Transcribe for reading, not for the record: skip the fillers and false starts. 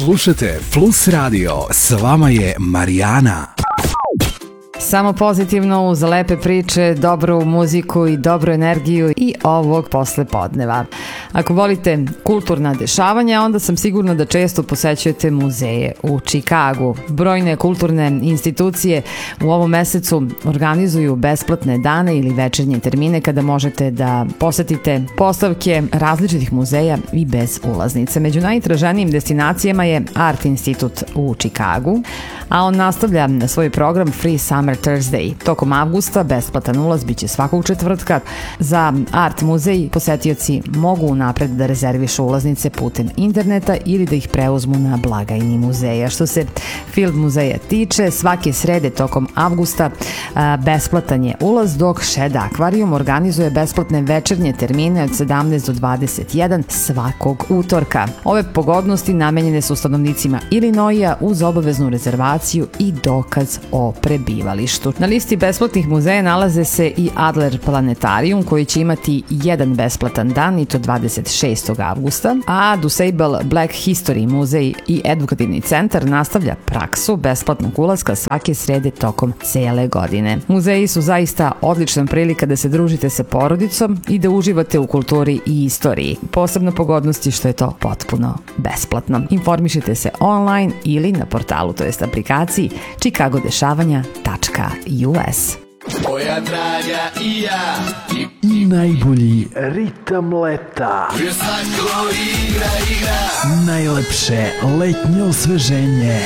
Slušate Plus Radio, s vama je Marijana. Samo pozitivno uz lepe priče, dobru muziku i dobru energiju i ovog poslepodneva. Ako volite kulturna dešavanja, onda sam sigurna da često posećujete muzeje u Čikagu. Brojne kulturne institucije u ovom mesecu organizuju besplatne dane ili večernje termine kada možete da posetite postavke različitih muzeja i bez ulaznice. Među najtraženijim destinacijama je Art Institute u Čikagu, a on nastavlja svoj program Free Summer Thursday. Tokom avgusta besplatan ulaz biće svakog četvrtka. Za Art muzej posetioci mogu unapred da rezervišu ulaznice putem interneta ili da ih preuzmu na blagajni muzeja. Što se Field muzeja tiče, svake srede tokom avgusta besplatan je ulaz, dok Shed Aquarium organizuje besplatne večernje termine od 17 do 21 svakog utorka. Ove pogodnosti namenjene su stanovnicima Illinoisa uz obaveznu rezervaciju i dokaz o prebivalištu. Na listi besplatnih muzeja nalaze se i Adler Planetarium, koji će imati jedan besplatan dan, i to 26. avgusta, a DuSable Black History muzej i edukativni centar nastavlja praksu besplatnog ulaska svake srede tokom cele godine. Muzeji su zaista odlična prilika da se družite sa porodicom i da uživate u kulturi i istoriji. Posebna pogodnost je što je to potpuno besplatno. Informišite se online ili na portalu, to jest aplikaciji chicagodešavanja.us. Moja draga i ja I najbolji ritam leta. Slatko igra. Najlepše letnje osveženje.